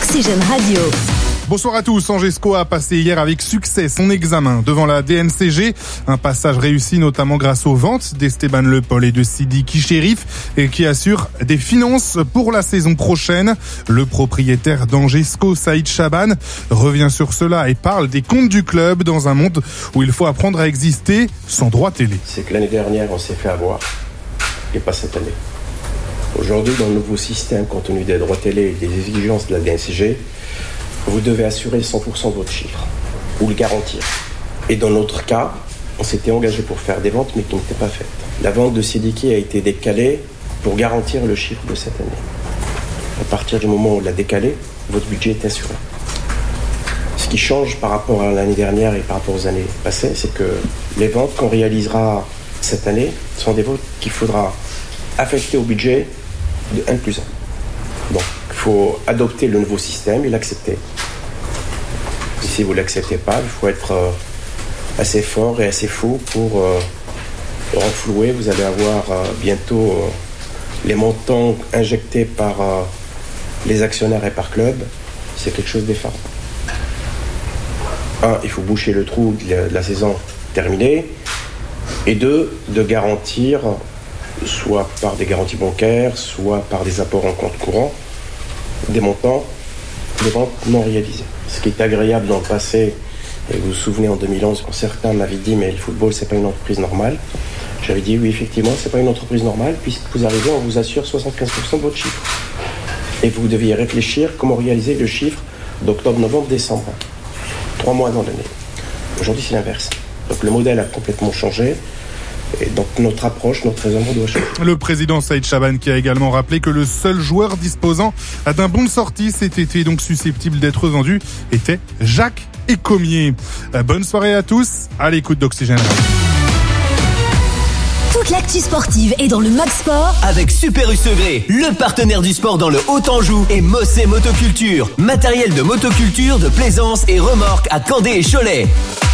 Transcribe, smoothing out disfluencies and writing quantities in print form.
Oxygène Radio. Bonsoir à tous. Angesco a passé hier avec succès son examen devant la DNCG. Un passage réussi notamment grâce aux ventes d'Esteban Le Pol et de Sidiki Chérif et qui assure des finances pour la saison prochaine. Le propriétaire d'Angesco, Saïd Chaban, revient sur cela et parle des comptes du club dans un monde où il faut apprendre à exister sans droit télé. C'est que l'année dernière, on s'est fait avoir et pas cette année. Aujourd'hui, dans le nouveau système, compte tenu des droits télé et des exigences de la DNCG, vous devez assurer 100% de votre chiffre, ou le garantir. Et dans notre cas, on s'était engagé pour faire des ventes, mais qui n'étaient pas faites. La vente de Sidiki a été décalée pour garantir le chiffre de cette année. À partir du moment où on l'a décalé, votre budget est assuré. Ce qui change par rapport à l'année dernière et par rapport aux années passées, c'est que les ventes qu'on réalisera cette année sont des ventes qu'il faudra affecter au budget de 1+1. Donc, il faut adopter le nouveau système et l'accepter. Et si vous ne l'acceptez pas, il faut être assez fort et assez fou pour renflouer. Vous allez avoir bientôt les montants injectés par les actionnaires et par club. C'est quelque chose d'effarant. Un, il faut boucher le trou de la saison terminée. Et deux, de garantir, soit par des garanties bancaires, soit par des apports en compte courant, des montants de ventes non réalisées. Ce qui est agréable dans le passé, et vous vous souvenez en 2011, quand certains m'avaient dit mais le football c'est pas une entreprise normale, j'avais dit oui effectivement c'est pas une entreprise normale puisque vous arrivez on vous assure 75% de votre chiffre. Et vous deviez réfléchir comment réaliser le chiffre d'octobre, novembre, décembre. 3 mois dans l'année. Aujourd'hui c'est l'inverse. Donc le modèle a complètement changé. Et donc notre approche, notre raisonnement doit changer. Le président Saïd Chaban qui a également rappelé que le seul joueur disposant d'un bon de sortie cet été, donc susceptible d'être vendu, était Jacques Ecomier. Bonne soirée à tous, à l'écoute d'Oxygène. Toute l'actu sportive est dans le Mag Sport avec Super U Segré, le partenaire du sport dans le Haut-Anjou, et Mossé Motoculture, matériel de motoculture, de plaisance et remorque à Candé et Cholet.